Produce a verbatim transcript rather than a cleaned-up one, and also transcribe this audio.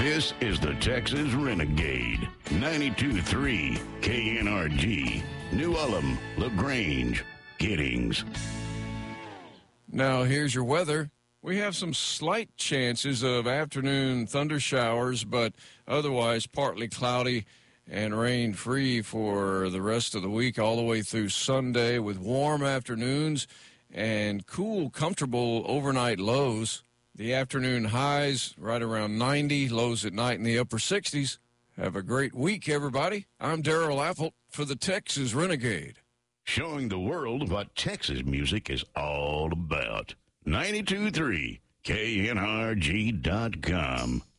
This is the Texas Renegade, ninety-two point three K N R G, New Ulm, LaGrange, Giddings. Now, here's your weather. We have some slight chances of afternoon thunder showers, but otherwise partly cloudy and rain-free for the rest of the week, all the way through Sunday, with warm afternoons and cool, comfortable overnight lows. The afternoon highs right around ninety, lows at night in the upper sixties. Have a great week, everybody. I'm Daryl Apple for the Texas Renegade. Showing the world what Texas music is all about. ninety-two point three K N R G dot com.